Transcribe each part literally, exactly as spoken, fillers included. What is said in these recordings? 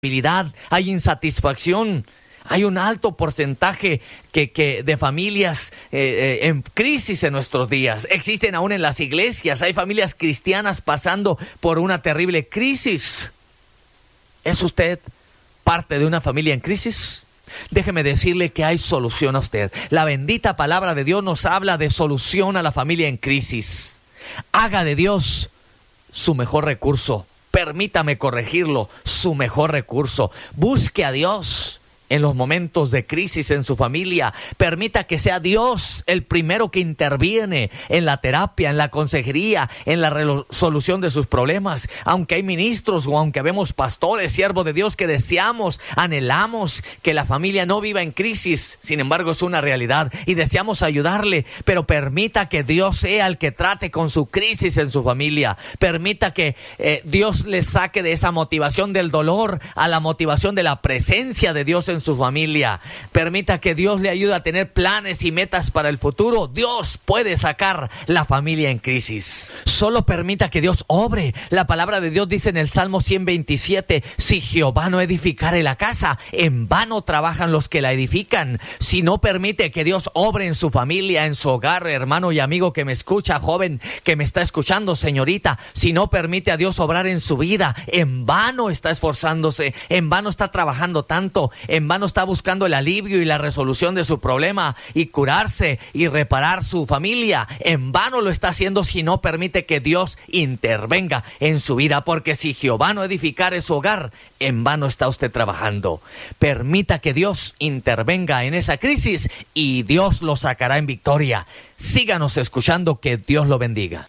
hay insatisfacción. Hay un alto porcentaje que, que de familias eh, eh, en crisis en nuestros días. Existen aún en las iglesias. Hay familias cristianas pasando por una terrible crisis. ¿Es usted parte de una familia en crisis? Déjeme decirle que hay solución a usted. La bendita palabra de Dios nos habla de solución a la familia en crisis. Haga de Dios su mejor recurso. Permítame corregirlo, su mejor recurso. Busque a Dios en los momentos de crisis en su familia. Permita que sea Dios el primero que interviene en la terapia, en la consejería, en la resolución de sus problemas. Aunque hay ministros o aunque vemos pastores, siervos de Dios que deseamos, anhelamos que la familia no viva en crisis. Sin embargo, es una realidad y deseamos ayudarle, pero permita que Dios sea el que trate con su crisis en su familia. Permita que eh, Dios le saque de esa motivación del dolor a la motivación de la presencia de Dios en su familia. Permita que Dios le ayude a tener planes y metas para el futuro. Dios puede sacar la familia en crisis. Solo permita que Dios obre. La palabra de Dios dice en el Salmo ciento veintisiete: si Jehová no edificare la casa, en vano trabajan los que la edifican. Si no permite que Dios obre en su familia, en su hogar, hermano y amigo que me escucha, joven que me está escuchando, señorita, si no permite a Dios obrar en su vida, en vano está esforzándose, en vano está trabajando tanto, en vano está buscando el alivio y la resolución de su problema y curarse y reparar su familia. En vano lo está haciendo si no permite que Dios intervenga en su vida, porque si Jehová no edificare su hogar, en vano está usted trabajando. Permita que Dios intervenga en esa crisis y Dios lo sacará en victoria. Síganos escuchando, que Dios lo bendiga.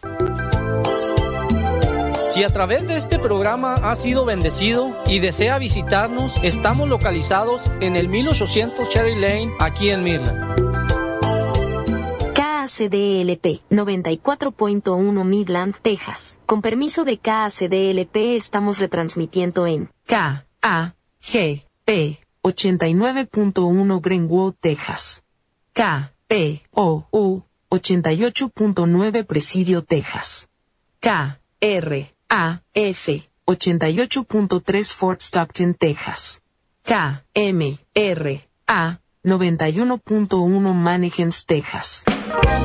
Si a través de este programa ha sido bendecido y desea visitarnos, estamos localizados en el mil ochocientos Cherry Lane, aquí en Midland. K A C D L P noventa y cuatro punto uno Midland, Texas. Con permiso de K A C D L P estamos retransmitiendo en K A G P ochenta y nueve punto uno Greenwood, Texas. K P O U ochenta y ocho punto nueve Presidio, Texas. K R A F ochenta y ocho punto tres Fort Stockton, Texas. K M R A noventa y uno punto uno Mannequins, Texas.